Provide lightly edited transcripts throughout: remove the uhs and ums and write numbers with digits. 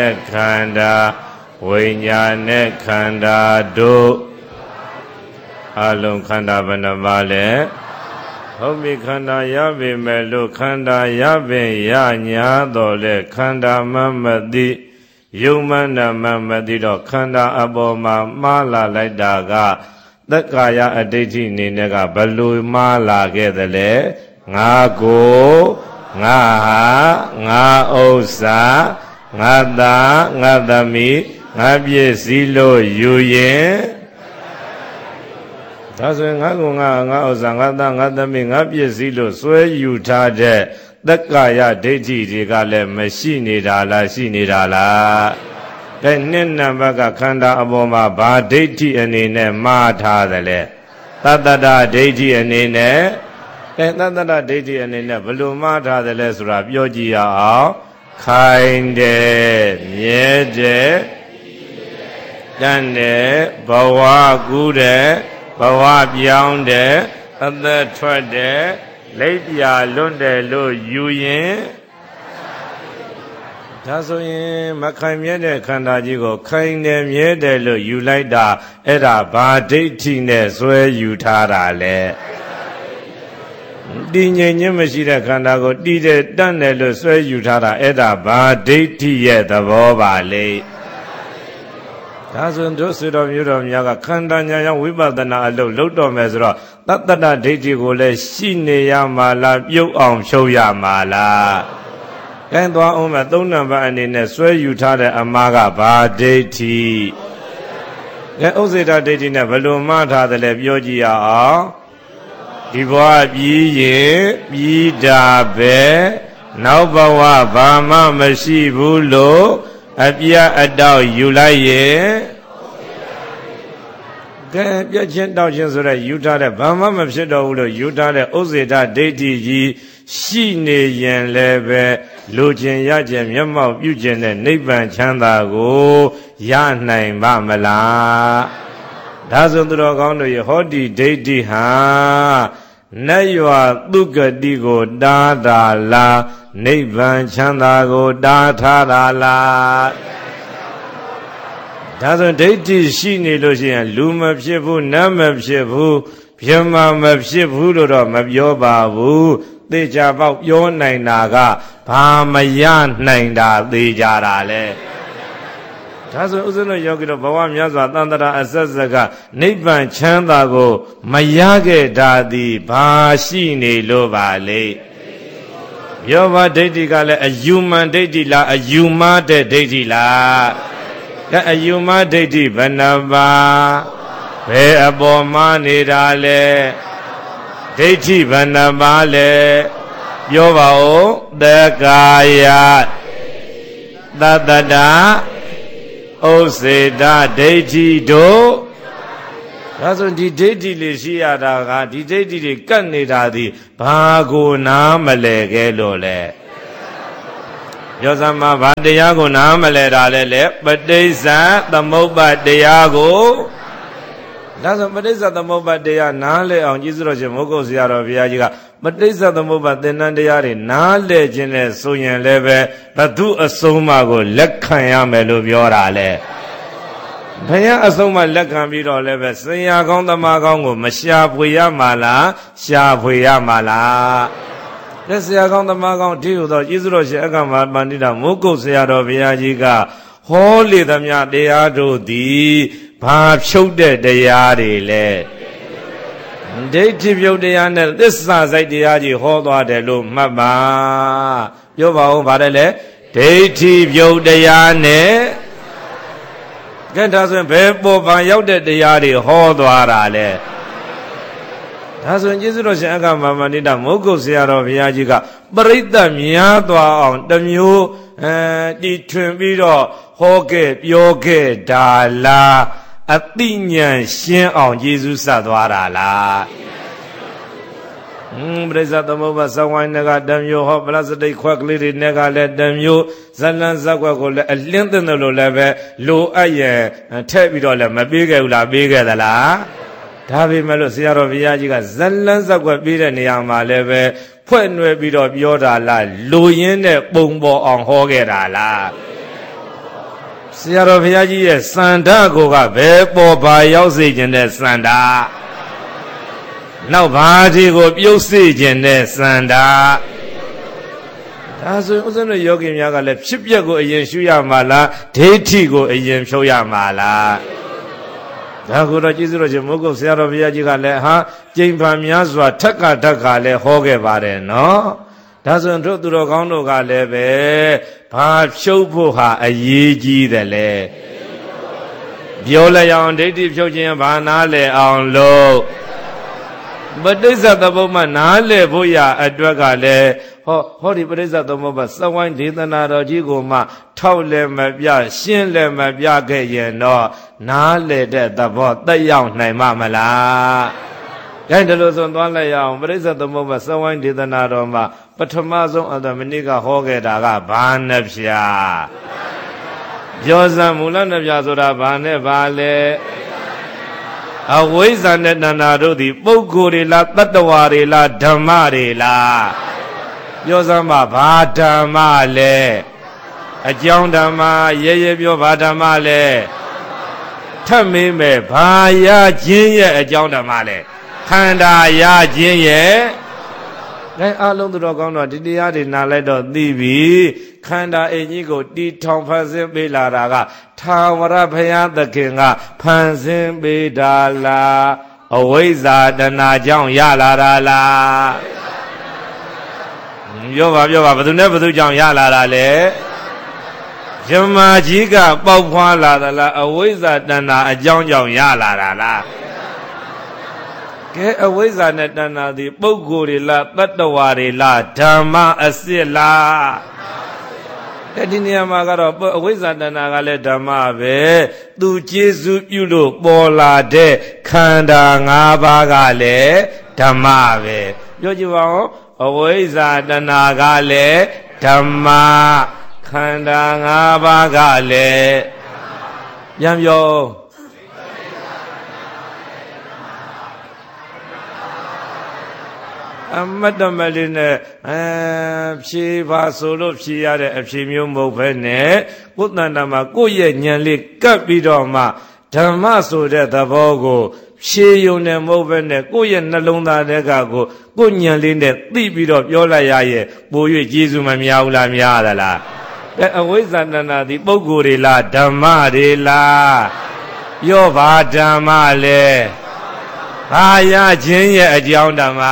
ခန္ဓာဝိညာဉ်နဲ့ခန္ဓာတို့အလုံးခန္ဓာဘယ်နှပါလဲဟုတ်ပြီခန္ဓာရပေမဲ့လို့ခန္ဓာရပင်ရညာတော်လဲခန္ဓာမမသိယုံမနာမသိတော့ခန္ဓာအပေါ်မှာမှားလာလိုက်တာကသက္ကာယအဋ္ဌိအနေနဲ့ကဘလို့မှားလာခဲ့သလဲငါကိုငါဟာငါဥစ္စာငါသားငါသမီးငါပစ္စည်းလို့ယူရင်ဒါဆိုရင်ငါကိုငါဥစ္စာငါသားငါသမီးငါပစ္စည်းလို့စွဲယူထားတဲ့သက္ကာယဒိဋ္ဌိတွေကလည်းမရှိနေတာလားရှိနေတာလားအဲနှစ်နံပါတ်ကခန္ဓာအပေါ်မှာဘာဒိဋ္ဌိအနေနဲ့မှားထားသလဲသတ္တတဒိဋ္ဌိအနေနဲ့သတ္တတဒိဋ္ဌိအနေနဲ့ဘယ်လိုမှားထားသလဲဆိုတာပြောကြည့်ရအောင်ခိုင်တယ်မြဲတယ်တန်တယ်ဘဝကူးတယ်ဘဝပြောင်းတယ်အသက်ထွက်တယ်လိပ်ပြလွတ်တယ်လို့ယူရင်ဒါဆိုရင်မခိုင်မြဲတဲ့ခန္ဓာကြီးကိုခိုင်တယ်မြဲတယ်လို့ယူလိုက်တာအဲ့ဒါဘာဒိဋ္ဌိနဲ့ဇွဲယူထားတာလဲတည်ငြိမ်ခြင်းမရှိတဲ့ခန္ဓာကိုတည်တယ်တတ်တယ်လို့ဇွဲယူထားတာအဲ့ဒါဘာဒိဋ္ဌိရဲ့သဘောပါလေဒါဆိုတို့ဆွေတော်မျိုးတော်များကခန္ဓာညာရောက်ဝိပဿနာအလုပ်လုပ်တော်မယ်ဆိုတော့သတ္တတဒိဋ္ဌိကိုလည်းရှိနေရမှာလားပြုတ်အောင်ဖြုတ်ရမှာလားအဲသွားအောင်မဲ့သုံးနံပါတ်အနေနဲ့ဆွဲယူထားတဲ့အမှားကဘာဒိဋ္ဌိအဲဥစ္စေတဒိဋ္ဌိနဲ့ဘယ်လိုမှားထားတယ်လဲပြောကြည့်ရအောင်ဒီဘဝပြီးရင်ပြီးတာပဲနောက်ဘဝဘာမှမရှိဘူးလို့အပြတ်အတောက်ယူလိုက်ရဲ့ကဲပြတ်ချင်းတောက်ချင်းဆိုတဲ့ယူထားတဲ့ဘာမှမဖြစ်တော့ဘူးလို့ယူထားတဲ့ဥစ္စေတဒိဋ္ဌိကြီးရှိနေရင်လည်းပဲလူချင်းရခြင်းမျက်မှောက်ပြုခြင်းနဲ့နိဗ္ဗာန်ချမ်းသာကိုရနိုင်ပါမလားဒါဆိုသူတော်ကောင်းတို့ရဟောဒီဒိဋ္ဌိဟာနတ်ရွာသူကတိကိုတားတာလားနိဗ္ဗာန်ချမ်းသာကိုတားထားတာလားဒါဆိုဒိဋ္ဌိရှိနေလို့ရှိရင်လူမဖြစ်ဘူးနတ်မဖြစ်ဘူးဗြဟ္မာမဖြစ်ဘူးလို့တော့မပြောပါဘူးသေချာပေါက်ပြောနိုင်တာကဘာမရနိုင်တာသေချာတာလဲဒါဆိုဥစ္စလို့ယောဂီတို့ဘဝများစွာတန်တရာအဆက်ဆက်ကနိဗ္ဗာန်ချမ်းသာကိုမရခဲ့တာသည်ဘာရှိနေလို့ပါလေယောဘဒိဋ္ဌိကလည်းအယူမှန်ဒိဋ္ဌိလားအယူမှားတဲ့ဒိဋ္ဌိလားအယူမှားဒိဋ္ဌိဘယ်နှပါဘယ်အပေါ်မှာနေတာလဲဒိဋ္ဌိဘယ်နှပါလဲပြောပါဦးသက္ကာယသတ္တတဥစ္စေတဒိဋ္ဌိတို့ဒါဆိုဒီဒိဋ္ဌိလေးရှိရတာကဒီဒိဋ္ဌိတွေကတ်နေတာသည်ဘာကိုနားမလဲခဲလို့လဲပြောစမ်းမှာဘာတရားကိုနားမလဲတာလဲလေပဋိစ္စသမုပ္ပါတရားကိုဒါဆိုပဋိစ္စသမုပ္ပါတရားနားလဲအောင်ကျေးဇူးတော်ရှင်မိုးကုတ်ဆရာတော်ဘုရားကြီးကပဋိစ္စသမုပ္ပါသင်္นานတရားတွေနားလဲခြင်းနဲ့ဆိုရင်လည်းပဲဘသူအဆုံးမကိုလက်ခံရမယ်လို့ပြောတာလေဘုရားအဆုံးမလက်ခံပြီးတော့လည်းပဲဆရာကောင်းသမားကောင်းကိုမရှာဖွေရမှာလားရှာဖွေရမှာလားဆရာကောင်းသမားကောင်းဒီလိုတော့ကျေးဇူးတော်ရှင်အက္ခမပန္တိတာမိုးကုတ်ဆရာတော်ဘုရားကြီးကဟောလေသမျှတရားတို့သည်ဘာဖြုတ်တဲ့တရားတွေလဲဒိဋ္ဌိပြုတ်တရားနဲ့သစ္စာစိုက်တရားကြီးဟောသွားတယ်လို့မှတ်ပါပြောပါဦးဗါတယ်လေဒိဋ္ဌိပြုတ်တရားနဲ့ကဲဒါဆိုရင်ဘယ်ပေါ်ပါရောက်တဲ့တရားတွေဟောသွားတာလဲဒါဆိုရင်ကျေးဇူးတော်ရှင်အက္ခမမန္တိတမိုးကုတ်ဆရာတော်ဘုရားကြီးကပရိသတ်များသွားအောင်တမျိုးတီထွင်ပြီးတော့ဟောခဲ့ပြောခဲ့ဒါလားအသိဉာဏ်ရှင်းအောင်ယေရှုဆက်သွားတာလားပရိစ္ဆသမုပ္ပါသဝိုင်းကတမျိုးဟောပလစတိတ်ခွက်ကလေးတွေနဲ့ကလည်းတမျိုးဇလန်းဇက်ခွက်ကိုလည်းအလင်းသိတယ်လို့လည်းပဲလိုအပ်ရင်ထည့်ပြီးတော့လည်းမပေးခဲ့ဘူးလားပေးခဲ့သလားဒါပေမဲ့လို့ဆရာတော်ဘုရားကြီးကဇလန်းဇက်ခွက်ပေးတဲ့နေရာမှာလည်းပဲဖွဲ့နွယ်ပြီးတော့ပြောတာလားလိုရင်းနဲ့ပုံပေါ်အောင်ဟောခဲ့တာလားဆရာတော်ဘုရားကြီးရဲ့စန္ဒကိုကဘယ်ပေါ်ပါရောက်စေခြင်းတဲ့စန္ဒနောက်ဘာဒီကိုပြုတ်စေခြင်းတဲ့စန္ဒဒါဆိုဥစ္စာတို့ယောဂီများကလည်းဖြစ်ပျက်ကိုအရင်ရှုရမှာလားဒိဋ္ဌိကိုအရင်ဖြုတ်ရမှာလားဒါကိုတော့ကျေးဇူးတော်ရှင်မိုးကုတ်ဆရာတော်ဘုရားကြီးကလည်းဟာကျိန်ဖန်များစွာထက်ကလည်းဟောခဲ့ပါတယ်နော်ဒါဆိုရင်တို့သူတော်ကောင်းတို့ကလည်းပဲဘာဖြုတ်ဖို့ဟာအရေးကြီးတယ်လေပြောလိုက်အောင်ဒိဋ္ဌိဖြုတ်ခြင်းဘာနားလဲအောင်လို့ပဋိစ္စသမုပ္ပါနားလဲဖို့ရအတွက်ကလည်းဟောဒီပဋိစ္စသမုပ္ပါစဝိုင်းဒေသနာတော်ကြီးကိုမှထောက်လည်းမပြရှင်းလည်းမပြခဲ့ရင်တော့နားလဲတဲ့သဘောတက်ရောက်နိုင်မှာမလားဒါတလို့ဆိုသွားလိုက်ရအောင်ပဋိစ္စသမုပ္ပါစဝိုင်းဒေသနာတော်မှာပထမဆုံးအတ္တမဏိကဟောခဲ့တာကဘာနှပြပြောစံမူလနှပြဆိုတာဘာနဲ့ဘာလဲအဝိဇ္ဇာနဲ့တဏှာတို့သည်ပုဂ္ဂိုလ်တွေလားတတ္တဝါတွေလားဓမ္မတွေလားပြောစမ်းပါဘာဓမ္မလဲအကြောင်းဓမ္မရဲပြောဘာဓမ္မလဲထပ်မေးမယ်ဘာရခြင်းရဲ့အကြောင်းဓမ္မလဲခန္ဓာရခြင်းရဲ့အဲအလုံးသူတော်ကောင်းတော့ဒီတရားတွေနားလိုက်တော့သိပြီခန္ဓာအင်ကြီးကိုတီထောင်ဖန်ဆင်းပေးလာတာကထာဝရဘုရားသခင်ကဖန်ဆင်းပေးတာလားအဝိဇ္ဇာတဏှာကြောင့်ရလာတာလားပြောပါဘယ်သူနဲ့ဘယ်သူကြောင့်ရလာတာလဲယမကြီးကပေါက်ဖွာလာသလားအဝိဇ္ဇာတဏှာအကြောင်းကြောင့်ရလာတာလားကဲအဝိဇ္ဇာနဲ့တဏှာသည်ပုဂ္ဂိုလ်တွေလားတတ္တဝါတွေလားဓမ္မအစစ်လားဒီနေရာမှာကတော့အဝိဇ္ဇာတဏှာကလည်းဓမ္မပဲသူကျေစုပြုလို့ပေါ်လာတဲ့ခန္ဓာ၅ပါးကလည်းဓမ္မပဲပြောကြည့်ပါဦးအဝိဇ္ဇာတဏှာကလည်းဓမ္မခန္ဓာ၅ပါးကလည်းပြန်ပြောအမတ်တမလေးနဲ့ဖြေပါဆိုလို့ဖြေရတဲ့အဖြေမျိုးမဟုတ်ဘဲနဲ့ကိုယ်တန်တာမှာကိုယ့်ရဲ့ဉာဏ်လေးကပ်ပြီးတော့မှဓမ္မဆိုတဲ့သဘောကိုဖြေယုံနဲ့မဟုတ်ဘဲနဲ့ကိုယ့်ရဲ့နှလုံးသားထဲကကိုယ့်ဉာဏ်လေးနဲ့သိပြီးတော့ပြောလိုက်ရရဲ့ပို၍ကျေးဇူးမများဘူးလားများရလားအဝိဇ္ဇာတဏှာဒီပုဂ္ဂိုလ်တွေလားဓမ္မတွေလားပြောပါဓမ္မလဲဘာရခြင်းရဲ့အကြောင်းဓမ္မ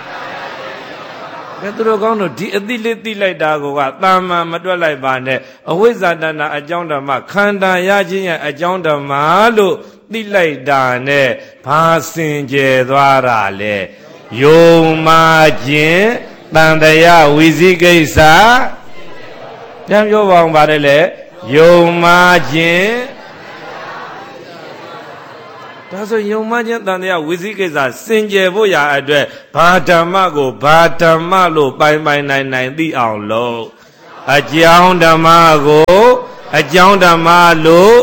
သူတို့ကောင်းတို့ဒီအသိလေးသိလိုက်တာကတာမန်မတွက်လိုက်ပါနဲ့အဝိဇ္ဇာတဏှာအကြောင်းဓမ္မခန္ဓာရခြင်းရဲ့အကြောင်းဓမ္မလို့သိလိုက်တာနဲ့ဘာစင်ကြယ်သွားတာလဲယုံမာခြင်းတန်တရားဝိသိကိစ္စပြန်ပြောပါအောင်ပါတယ်လေယုံမာခြင်းဒါဆိုယုံမှချင်းတန်တရားဝိသိကိစ္စစင်ကြယ်ဖို့ရာအတွက်ဘာဓမ္မကိုဘာဓမ္မလို့ပိုင်နိုင်သိအောင်လို့အကြောင်းဓမ္မကိုအကြောင်းဓမ္မလို့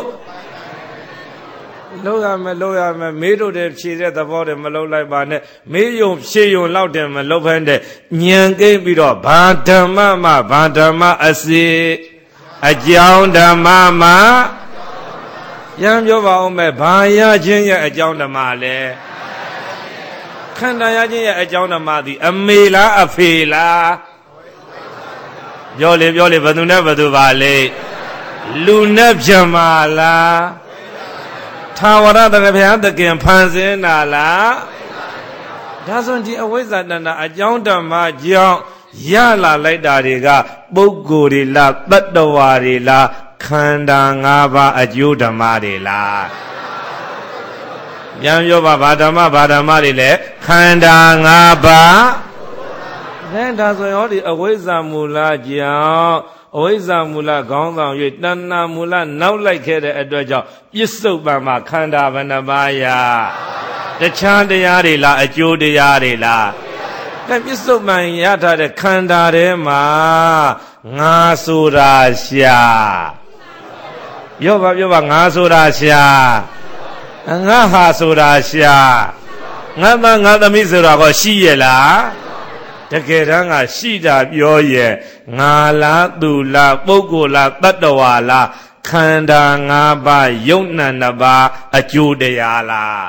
လုပ်ရမယ်မေးတို့တဲ့ဖြေတဲ့သဘောတွေမလုပ်လိုက်ပါနဲ့မေးယုံဖြေယုံလောက်တယ်မလုပ်ဖက်တဲ့ဉာဏ်ကိန်းပြီးတော့ဘာဓမ္မမှဘာဓမ္မအစစ်အကြောင်းဓမ္မမှရံပြောပါဦးမယ်ဘာရခြင်းရဲ့အကြောင်းဓမ္မလဲခန္ဓာရခြင်းရဲ့အကြောင်းဓမ္မသည်အမေလားအဖေလားပြောလေဘယ်သူနဲ့ဘယ်သူပါလဲလူနဲ့ပြမလားထာဝရတရဘုရားသခင်ဖန်ဆင်းတာလားဒါဆိုဒီအဝိဇ္ဇာတဏှာအကြောင်းဓမ္မကြောင့်ရလာလိုက်တာတွေကပုဂ္ဂိုလ်တွေလားတတ္တဝါတွေလားခန္ဓာ၅ပါးအကျိုးဓမ္မတွေလားပြန်ပြောပါဘာဓမ္မတွေလဲခန္ဓာ၅ပါးဒါဆိုရင်ဟောဒီအဝိဇ္ဇာမူလကြောင့်အဝိဇ္ဇာမူလခေါင်းဆောင်၍တဏှာမူလနောက်လိုက်ခဲ့တဲ့အတွက်ကြောင့်ပြစ္ဆုတ်ပံမှာခန္ဓာဘယ်နှပါးရတခြားတရားတွေလားအကျိုးတရားတွေလားပြစ္ဆုတ်ပံရထားတဲ့ခန္ဓာထဲမှာငါဆိုတာရှာပြောပါငါဆိုတာရှာငါဟာဆိုတာရှာငါသားငါသမီးဆိုတာကရှိရဲ့လားတကယ်တမ်းကရှိတာပြောရဲ့ငါလားသူလားပုဂ္ဂိုလ်လားတတ္တဝါလားခန္ဓာ၅ပါးယုံနာနှစ်ပါးအကျိုးတရားလား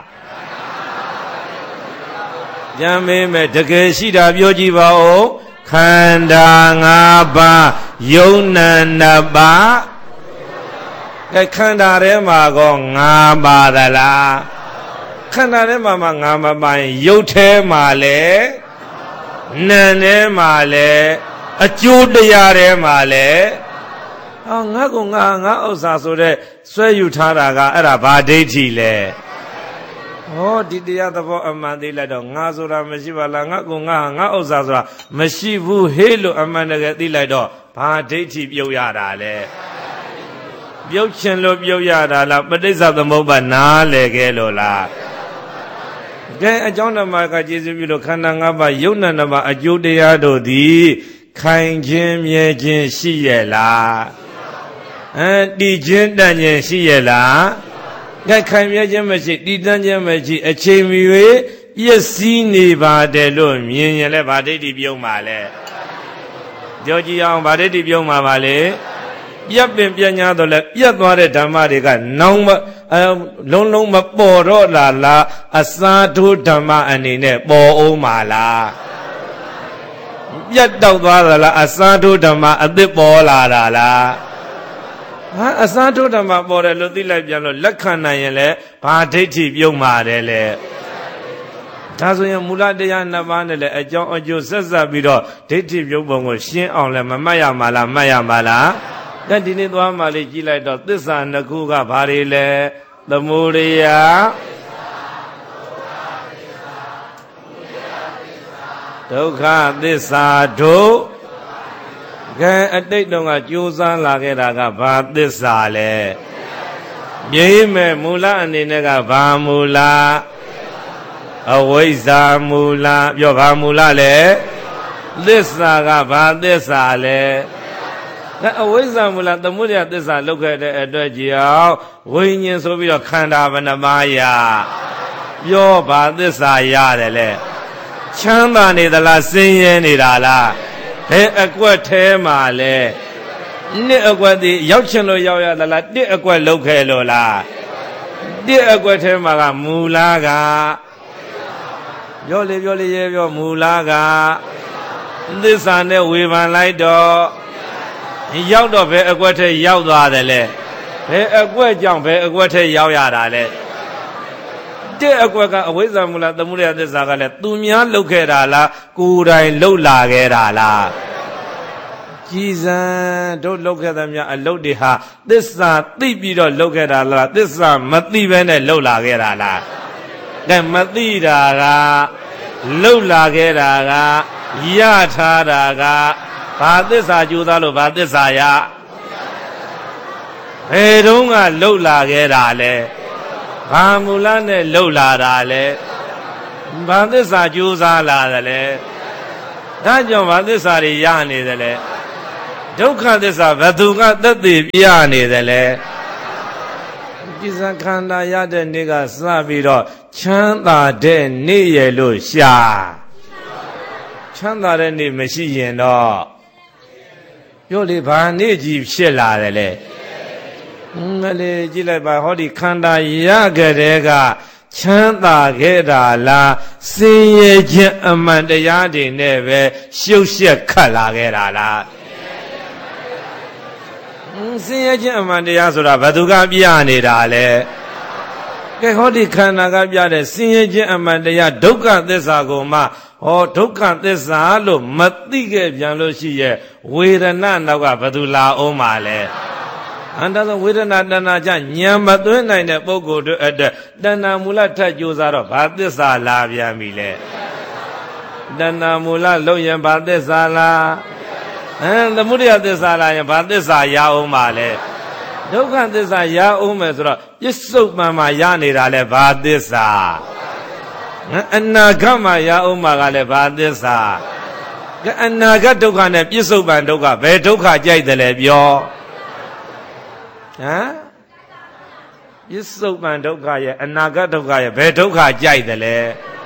ကြံမေးမယ်တကယ်ရှိတာပြောကြည့်ပါဦးခန္ဓာ၅ပါးယုံနာနှစ်ပါးခန္ဓာထဲမှာကော၅ပါးသလားခန္ဓာထဲမှာ၅ပါးပါရင်ရုပ်ထဲမှာလည်းနာမ်ထဲမှာလည်းအကျိုးတရားထဲမှာလည်းငါကငါဥစ္စာဆိုတဲ့ဆွဲယူထားတာကအဲ့ဒါဘာဒိဋ္ဌိလဲဟောဒီတရားသဘောအမှန်သိလိုက်တော့ငါဆိုတာမရှိပါလားငါကငါဥစ္စာဆိုတာမရှိဘူးဟေးလို့အမှန်တကယ်သိလိုက်တော့ဘာဒိဋ္ဌိပြုတ်ရတာလဲပြုတ်ချင်လို့ပြုတ်ရတာလားပဋိစ္စသမုပ္ပါနားလေခဲ့လို့လားကဲအကြောင်းဓမ္မကကျေစုပြုလို့ခန္ဓာ၅ပါးယုံနာ၅ပါးအကျိုးတရားတို့သည်ခိုင်ခြင်းမြဲခြင်းရှိရဲ့လားတည်ခြင်းတန်ခြင်းရှိရဲ့လားကဲခိုင်မြဲခြင်းမရှိတည်တန်ခြင်းမရှိအချိန်မီ၍ပျက်စီးနေပါတယ်လို့မြင်ရင်လည်းဗာဒိဋ္ဌိပြုံးပါလေပြောကြည့်အောင်ဗာဒိဋ္ဌိပြုံးပါပါလေပြက်ပင်ပြညာတော့လဲပြက်သွားတဲ့ဓမ္မတွေကနောင်လုံးလုံးမပေါ်တော့လားအစာထိုးဓမ္မအနေနဲ့ပေါ်အောင်ပါလားပြတ်တောက်သွားသလားအစာထိုးဓမ္မအသစ်ပေါ်လာတာလားအစာထိုးဓမ္မပေါ်တယ်လို့သိလိုက်ပြန်လို့လက်ခံနိုင်ရင်လည်းဘာဒိဋ္ဌိပြုံးပါတယ်လေဒါဆိုရင်မူလတရားနှစ်ပါးနဲ့လည်းအကြောင်းအကျိုးဆက်ဆက်ပြီးတော့ဒိဋ္ဌိပြုံးပုံကိုရှင်းအောင်လည်းမမှတ်ရမှာလားမှတ်ရမှာလားကဲဒီနေ့သွားမှလေးကြည့်လိုက်တော့သစ္စာနှစ်ခုကဘာတွေလဲသမုဒယဒုက္ခသစ္စာတို့ကဲအတိတ်တုန်းကကြိုးစားလာခဲ့တာကဘာသစ္စာလဲမြင်မဲ့မူလအနေနဲ့ကဘာမူလအဝိဇ္ဇာမူလပြောဘာမူလလဲသစ္စာကဘာသစ္စာလဲအဝိဇ္ဇာမူလသမုဒယသစ္စာလောက်ခဲ့တဲ့အတွက်ကြောင့်ဝိညာဉ်ဆိုပြီးတော့ခန္ဓာဘယ်နှပါးရပြောဘာသစ္စာရတယ်လဲချမ်းသာနေသလားဆင်းရဲနေတာလားဘယ်အကွက်ထဲမှာလဲနှစ်အကွက်ဒီရောက်ချင်လို့ရောက်ရသလားတစ်အကွက်လောက်ခဲ့လို့လားတစ်အကွက်ထဲမှာကမူလကပြောလေရဲပြောမူလကသစ္စာနဲ့ဝေဖန်လိုက်တော့ရောက်တော့ဘယ်အကွက်ထဲရောက်သွားတယ်လဲဘယ်အကွက်ကြောင့်ဘယ်အကွက်ထဲရောက်ရတာလဲတဲ့အကွက်ကအဝိဇ္ဇာမူလသမုဒယသစ္စာကလည်းသူများလှုပ်ခဲ့တာလားကိုယ်တိုင်လှုပ်လာခဲ့တာလားကြည်စံတို့လှုပ်ခဲ့သမျှအလုပ်တွေဟာသစ္စာသိပြီးတော့လှုပ်ခဲ့တာလားသစ္စာမသိဘဲနဲ့လှုပ်လာခဲ့တာလားကဲမသိတာကလှုပ်လာခဲ့တာကရထားတာကဘာသစ္စာကြိုးစားလို့ဘာသစ္စာရဘယ်တုန်းကလှုပ်လာခဲ့တာလဲဘာမူလနဲ့လှုပ်လာတာလဲဘာသစ္စာကြိုးစားလာတယ်လဲဒါကြောင့်ဘာသစ္စာတွေရနေတယ်လဲဒုက္ခသစ္စာဘယ်သူကသက်သေပြနေတယ်လဲဒီစံခန္ဓာရတဲ့နေ့ကစပြီးတော့ချမ်းသာတဲ့နေ့ရလို့ရှာချမ်းသာတဲ့နေ့မရှိရင်တော့ပြောလေဘာနေ့ကြီးဖြစ်လာတယ်လဲငါလေကြည့်လိုက်ပါဟောဒီခန္ဓာရခဲ့တဲ့ကချမ်းသာခဲ့တာလားစင်ရဲ့ခြင်းအမှန်တရားတွေနဲ့ပဲရှုပ်ရှက်ခတ်လာခဲ့တာလားစင်ရဲ့ခြင်းအမှန်တရားဆိုတာဘယ်သူကပြနေတာလဲကဲဟောဒီခန္ဓာကပြတဲ့စင်ရဲ့ခြင်းအမှန်တရားဒုက္ခသစ္စာကိုမှဟောဒုက္ခသစ္စာလို့မသိခဲ့ပြန်လို့ရှိရဲ့ဝေဒနာနောက်ကဘယ်သူလာအောင်ပါလဲအန္တသောဝေဒနာတဏ္ဍာကြဉာဏ်မသွင်းနိုင်တဲ့ပုဂ္ဂိုလ်တို့အတွက်တဏ္ဍာမူလထက်ကြိုးစားတော့ဘာသစ္စာလာပြန်ပြီလဲတဏ္ဍာမူလလုံးရင်ဘာသစ္စာလားသမုဒယသစ္စာလာရင်ဘာသစ္စာရအောင်ပါလဲဒုက္ခသစ္စာရအောင်မယ်ဆိုတော့ပစ္စုပန်မှာရနေတာလဲဘာသစ္စာအနာဂတ်မှာရအောင်မှာကလည်းဘာသစ္စာအနာဂတ်ဒုက္ခနဲ့ပစ္စုပန်ဒုက္ခဘယ်ဒုက္ခကြိုက်တယ်လဲပြောပစ္စုပန်ဒုက္ခရဲ့အနာဂတ်ဒုက္ခရဲ့ဘယ်ဒုက္ခကြိုက်တယ်လဲ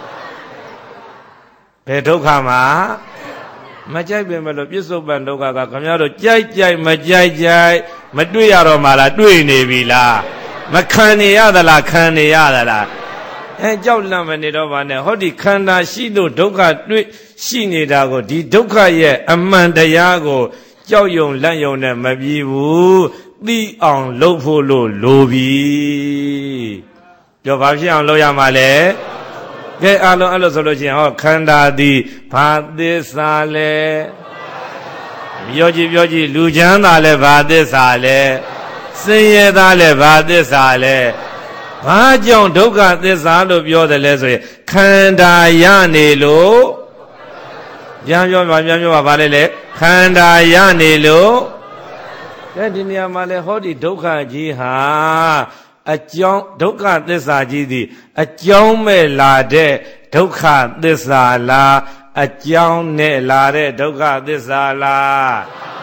ဘယ်ဒုက္ခမှာမကြိုက်ပင်မလို့ပစ္စုပန်ဒုက္ခကခင်ဗျားတို့ကြိုက်မကြိုက်မတွေ့ရတော့မှလားတွေ့နေပြီလားမခံနေရသလားခံနေရသလားကြောက်လန့်မနေတော့ပါနဲ့ဟောဒီခန္ဓာရှိလို့ဒုက္ခတွေ့ရှိနေတာကိုဒီဒုက္ခရဲ့အမှန်တရားကိုကြောက်ယုံလန့်ယုံနဲ့မပြီးဘူးသိအောင်လုပ်ဖို့လို့လိုပြီပြောဘာဖြစ်အောင်လုပ်ရမှာလဲကဲအားလုံးအဲ့လိုဆိုလို့ချင်းဟောခန္ဓာသည်ဘာသစ္စာလဲပြောကြည့်လူချမ်းသာလဲဘာသစ္စာလဲဆင်းရဲသားလဲဘာသစ္စာလဲဘာကြောင့်ဒုက္ခသစ္စာလို့ပြောတယ်လဲဆိုရင်ခန္ဓာရနေလို့ပြန်ပြောပါဘာလဲခန္ဓာရနေလို့ကဲဒီနေရာမှာလဲဟောဒီဒုက္ခကြီးဟာအကြောင်းဒုက္ခသစ္စာကြီးသည်အကြောင်းမဲ့လာတဲ့ဒုက္ခသစ္စာလားအကြောင်းနဲ့လာတဲ့ဒုက္ခသစ္စာလား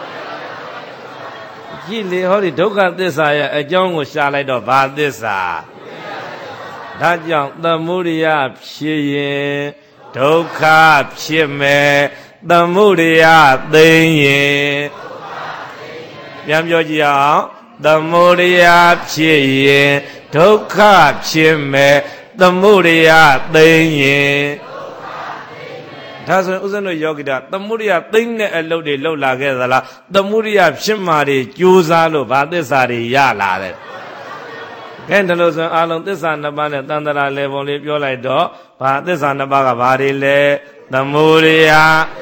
ကြည့်လေဟောဒီဒုက္ခသစ္စာရဲ့အကြောင်းကိုရှာလိုက်တော့ဘာသစ္စာဒါကြောင့်သမုဒိယဖြစ်ရင်ဒုက္ခဖြစ်မယ်သမုဒိယသိရင်ပြန်ပြောကြည့်အောင်သမုဒိယဖြစ်ရင်ဒုက္ခဖြစ်မယ်သမုဒိယသိရင်ဒါဆိုရင်ဥစ္စာတို့ယောဂီတာသမုဒိယသိတဲ့အလုပ်တွေလုပ်လာခဲ့သလားသမုဒိယဖြစ်မှာတွေကြိုးစားလို့ဗာသစ္စာတွေရလာတယ်ကဲဒါလို့ဆိုအာလုံးသစ္စာနှစ်ပါးနဲ့တန်တရာလေပုံလေးပြောလိုက်တော့ဗာသစ္စာနှစ်ပါးကဘာတွေလဲသမုဒိယ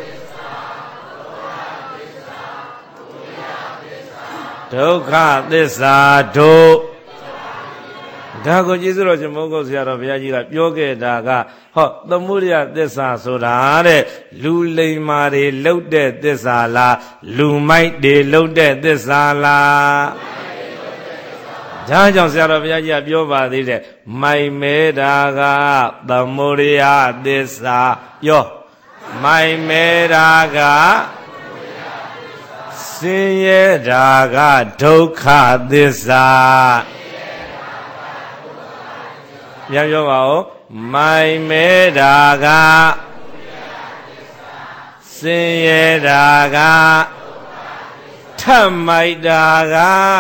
ဒုက္ခသစ္စာတို့ဒါကိုကျေးဇူးတော်ရှင်မိုးကုတ်ဆရာတော်ဘုရားကြီးကပြောခဲ့တာကဟောသမုဒိယသစ္စာဆိုတာတဲ့လူလိမ္မာတွေလှုပ်တဲ့သစ္စာလားလူမိုက်တွေလှုပ်တဲ့သစ္စာလားဒါကြောင့်ဆရာတော်ဘုရားကြီးကပြောပါသေးတယ်မိုင်မဲတာကသမုဒိယသစ္စာယောမိုင်မဲတာကဆင်းရဲတာကဒုက္ခသစ္စာပြန်ပြောပါဦးမိုင်မဲတာကဆင်းရဲတာကထပ်မိုက်တာက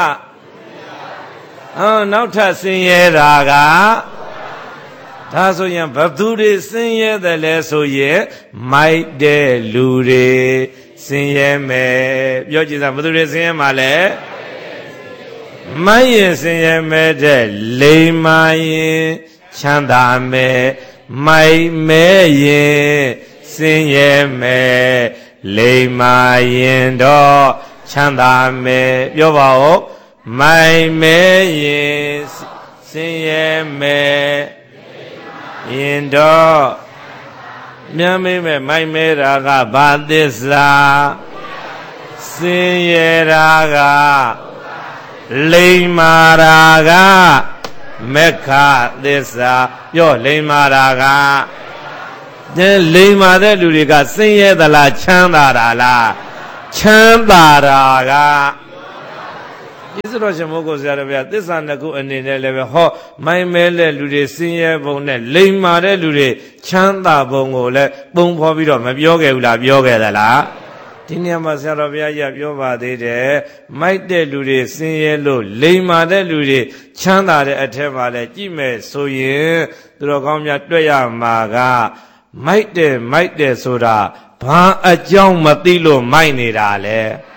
နောက်ထပ်ဆင်းရဲတာကဒါဆိုရင်ဘသူတွေဆင်းရဲတယ်လဲဆိုရင်မိုက်တဲ့လူတွေဆင်းရဲမယ်ပြောကြည့်စားဘသူတွေဆင်းရဲမှာလဲမိုက်ရင်ဆင်းရဲမယ်တဲ့လိမ္မာရင်ချမ်းသာမယ်မိုက်မဲရင်ဆင်းရဲမယ်လိမ္မာရင်တော့ချမ်းသာမယ်ပြောပါဦးမိုက်မဲရင်ဆင်းရဲမယ်ရင်တော့မြမ်းမိမဲ့မိုက်မဲတာကဘာသစ္စာဆင်းရဲတာကလိမ္မာတာကမက္ခသစ္စာပြောလိမ္မာတာကလိမ္မာတဲ့လူတွေကဆင်းရဲသလားချမ်းသာတာလားချမ်းသာတာကကျေးဇူးတော်ရှင်မိုးကုတ်ဆရာတော်ဗျာသစ္စာနှစ်ခုအနေနဲ့လည်းပဲဟောမိုင်းမဲတဲ့လူတွေဆင်းရဲပုံနဲ့လိမ္မာတဲ့လူတွေချမ်းသာပုံကိုလည်းပုံဖော်ပြီးတော့မပြောခဲ့ဘူးလားပြောခဲ့သလားဒီနေရာမှာဆရာတော်ဘုရားကြီးပြောပါသေးတယ်မိုက်တဲ့လူတွေဆင်းရဲလို့လိမ္မာတဲ့လူတွေချမ်းသာတဲ့အထက်မှာလည်းကြည့်မယ်ဆိုရင်သူတော်ကောင်းများတွေ့ရမှာကမိုက်တယ်ဆိုတာဘာအကြောင်းမသိလို့မိုက်နေတာလဲ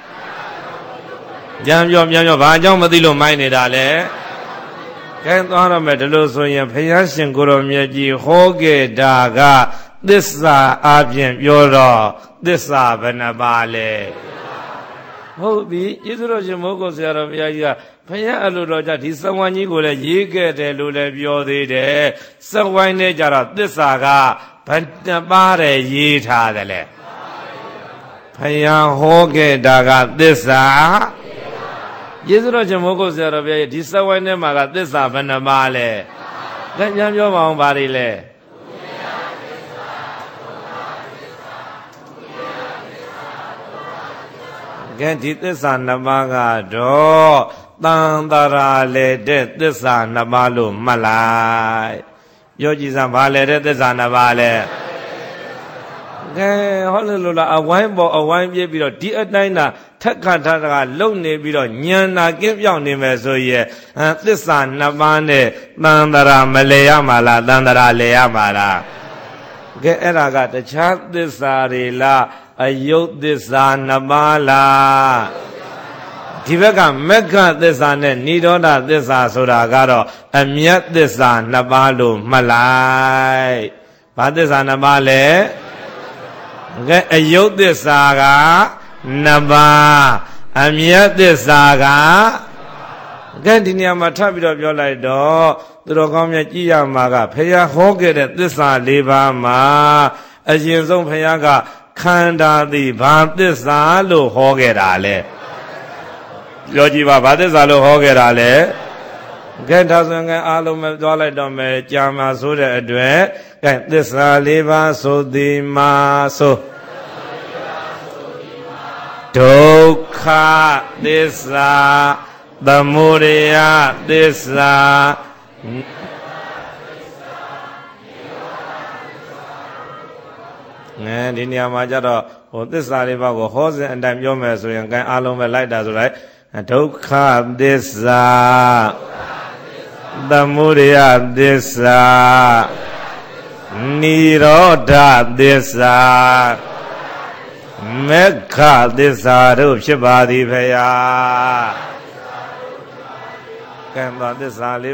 ကြံပြောဘာအကြောင်းမသိလို့မိုက်နေတာလဲကဲသွားရမယ်ဒီလိုဆိုရင်ဘုရားရှင်ကိုရောမြတ်ကြီးဟောခဲ့တာကသစ္စာအပြင်ပြောတော့သစ္စာဘယ်နှပါလဲဟုတ်ပြီယေရှုတော်ရှင်မိုးကုတ်ဆရာတော်ဘုရားကြီးကဘုရားအလိုတော်ကြဒီစဝိုင်းကြီးကိုလည်းရေးခဲ့တယ်လို့လည်းပြောသေးတယ်စဝိုင်းနဲ့ကြတော့သစ္စာကဘယ်နှပါတဲ့ရေးထားတယ်လဲဘုရားဟောခဲ့တာကသစ္စာယေရှုတော်ရှင်မိုးကုတ်ဆရာတော်ဘုရားကြီးဒီစဝိုင်းထဲမှာကသစ္စာဘယ်နှပါလဲလက်ပြန်ပြောပါအောင်ဗါတွေလဲကဲဒီသစ္စာနှစ်ပါးကတော့တန်တရာလေတဲ့သစ္စာနှစ်ပါးလို့မှတ်လိုက်ပြောကြည့်စမ်းဘာလဲတဲ့သစ္စာနှစ်ပါးလဲကဲဟောလို့လားအဝိုင်းပေါ်အဝိုင်းပြပြီးတော့ဒီအတိုင်းသာထက်ခါထကလုံနေပြီးတော့ဉာဏ်နာကင်းပြောင်းနေမယ်ဆိုရင်သစ္စာနှစ်ပါးနဲ့တန်တရာမလဲရမှာလားတန်တရာလဲရမှာလားကဲအဲ့ဒါကတခြားသစ္စာတွေလားအယုတ်သစ္စာနှစ်ပါးလားဒီဘက်ကမက္ခသစ္စာနဲ့နိရောဓသစ္စာဆိုတာကတော့အမြတ်သစ္စာနှစ်ပါးလို့မှတ်လိုက်ဘာသစ္စာနှစ်ပါးလဲကဲအယုတ်သစ္စာကနှစ်ပါးအမြတ်သစ္စာကကဲဒီနေရာမှာထပ်ပြီးတော့ပြောလိုက်တော့သူတော်ကောင်းများကြည့်ရမှာကဖရာဟောခဲ့တဲ့သစ္စာ၄ပါးမှာအရင်ဆုံးဖရာကခန္ဓာသည်ဘာသစ္စာလို့ဟောခဲ့တာလဲပြောကြည့်ပါဘာသစ္စာလို့ဟောခဲ့တာလဲကဲဒါဆိုရင်အားလုံးပဲသွားလိုက်တော့မယ်ကြာမှာဆိုတဲ့အတွက်ကဲသစ္စာ၄ပါးဆိုသည်မှာဆိုဒုက္ခသစ္စာသမုဒယသစ္စာဒီနေရာမှာကျတော့ဟိုသစ္စာလေးပါးကိုဟောစဉ်အတိုင်းပြောမယ်ဆိုရင်ကဲအားလုံးပဲလိုက်တာဆိုလိုက်ဒုက္ခသစ္စာသမုဒယသစ္စာနိရောဓသစ္စာမက္ခသစ္စာတို့ဖြစ်ပါသည်ဖေယကံသောသစ္စာလေး